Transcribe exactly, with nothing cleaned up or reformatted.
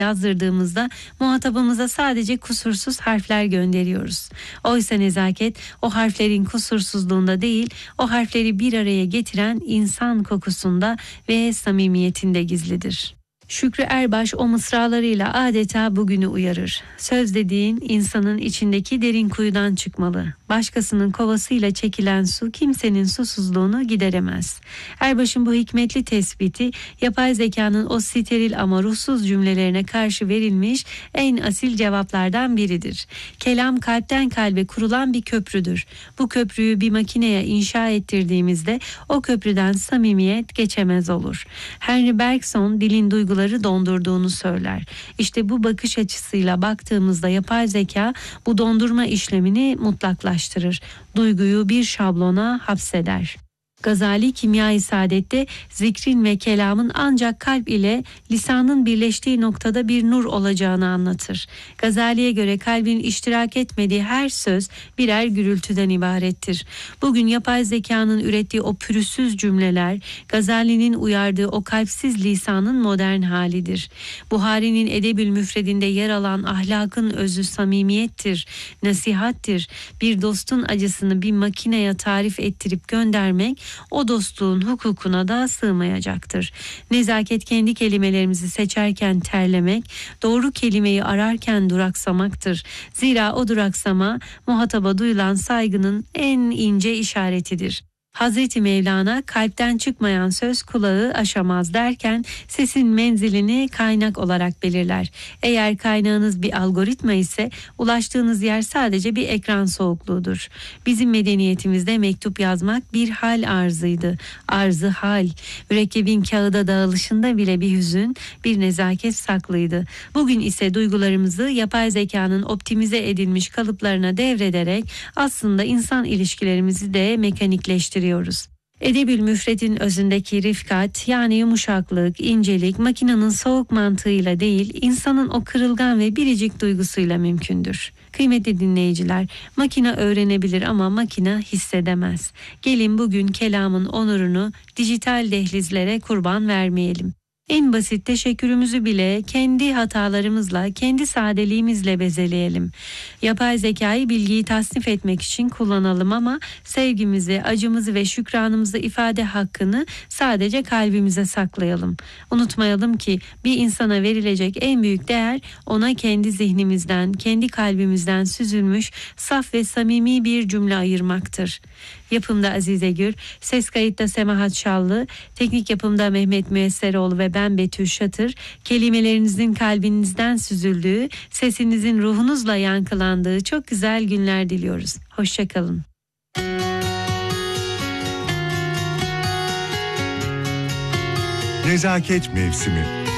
yazdırdığımızda muhatabımıza sadece kusursuz harfler gönderiyoruz. Oysa nezaket o harflerin kusursuzluğunda değil, o harfleri bir araya getiren insan kokusunda ve samimiyetinde gizlidir. Şükrü Erbaş o mısralarıyla adeta bugünü uyarır. Söz dediğin insanın içindeki derin kuyudan çıkmalı. Başkasının kovasıyla çekilen su kimsenin susuzluğunu gideremez. Erbaş'ın bu hikmetli tespiti yapay zekanın o steril ama ruhsuz cümlelerine karşı verilmiş en asil cevaplardan biridir. Kelam kalpten kalbe kurulan bir köprüdür. Bu köprüyü bir makineye inşa ettirdiğimizde o köprüden samimiyet geçemez olur. Henry Bergson dilin duyguları dondurduğunu söyler. İşte bu bakış açısıyla baktığımızda yapay zeka bu dondurma işlemini mutlaklaştırır. Duyguyu bir şablona hapseder. Gazali Kimya-i Saadet'te zikrin ve kelamın ancak kalp ile lisanın birleştiği noktada bir nur olacağını anlatır. Gazali'ye göre kalbin iştirak etmediği her söz birer gürültüden ibarettir. Bugün yapay zekanın ürettiği o pürüzsüz cümleler, Gazali'nin uyardığı o kalpsiz lisanın modern halidir. Buhari'nin Edebül Müfredinde yer alan ahlakın özü samimiyettir, nasihattir. Bir dostun acısını bir makineye tarif ettirip göndermek, o dostluğun hukukuna da sığmayacaktır. Nezaket kendi kelimelerimizi seçerken terlemek, doğru kelimeyi ararken duraksamaktır. Zira o duraksama muhataba duyulan saygının en ince işaretidir. Hazreti Mevlana kalpten çıkmayan söz kulağı aşamaz derken sesin menzilini kaynak olarak belirler. Eğer kaynağınız bir algoritma ise ulaştığınız yer sadece bir ekran soğukluğudur. Bizim medeniyetimizde mektup yazmak bir hal arzıydı. Arzı hal. Mürekkebin kağıda dağılışında bile bir hüzün, bir nezaket saklıydı. Bugün ise duygularımızı yapay zekanın optimize edilmiş kalıplarına devrederek aslında insan ilişkilerimizi de mekanikleştiriyoruz. Edebül Müfred'in özündeki rifkat, yani yumuşaklık, incelik makinenin soğuk mantığıyla değil, insanın o kırılgan ve biricik duygusuyla mümkündür. Kıymetli dinleyiciler, makine öğrenebilir ama makine hissedemez. Gelin bugün kelamın onurunu dijital dehlizlere kurban vermeyelim. En basit teşekkürümüzü bile kendi hatalarımızla, kendi sadeliğimizle bezeleyelim. Yapay zekayı bilgiyi tasnif etmek için kullanalım ama sevgimizi, acımızı ve şükranımızı ifade hakkını sadece kalbimize saklayalım. Unutmayalım ki bir insana verilecek en büyük değer ona kendi zihnimizden, kendi kalbimizden süzülmüş saf ve samimi bir cümle ayırmaktır. Yapımda Azize Gür, ses kayıtta Semahat Şallı, teknik yapımda Mehmet Müesseroğlu ve ben Betül Şatır, kelimelerinizin kalbinizden süzüldüğü, sesinizin ruhunuzla yankılandığı çok güzel günler diliyoruz. Hoşçakalın. Nezaket mevsimi.